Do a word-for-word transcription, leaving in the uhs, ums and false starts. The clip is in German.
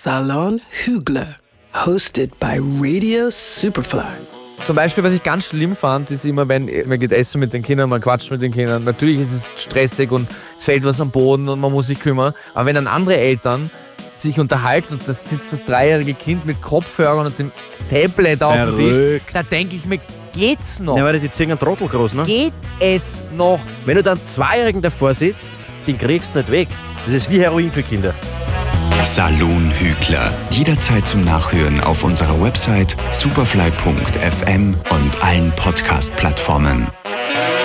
Salon Hügler, hosted by Radio Superfly. Zum Beispiel, was ich ganz schlimm fand, ist immer, wenn man geht essen mit den Kindern, man quatscht mit den Kindern. Natürlich ist es stressig und es fällt was am Boden und man muss sich kümmern. Aber wenn dann andere Eltern sich unterhalten und da sitzt das dreijährige Kind mit Kopfhörern und dem Tablet auf dem Tisch, da denke ich mir, geht's noch? Ja, weil die ziehen einen Trottel groß, ne? Geht es noch? Wenn du dann Zweijährigen davor sitzt, den kriegst du nicht weg. Das ist wie Heroin für Kinder. Salon Hügler. Jederzeit zum Nachhören auf unserer Website superfly punkt f m und allen Podcast-Plattformen.